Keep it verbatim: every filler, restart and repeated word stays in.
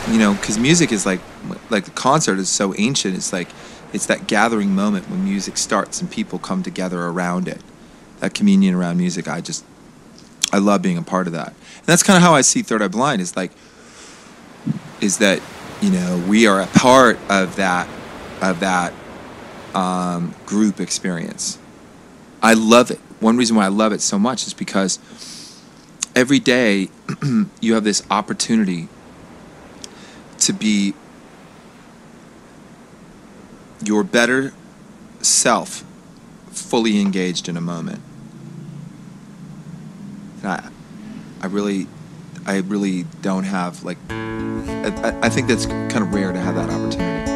you know, because music is like, like the concert is so ancient. It's like, it's that gathering moment when music starts and people come together around it. That communion around music, I just, I love being a part of that. And that's kind of how I see Third Eye Blind. Is like, is that, you know, we are a part of that, of that um, group experience. I love it. One reason why I love it so much is because every day you have this opportunity to be your better self, fully engaged in a moment. And I, I really, I really don't have like. I, I think that's kind of rare to have that opportunity.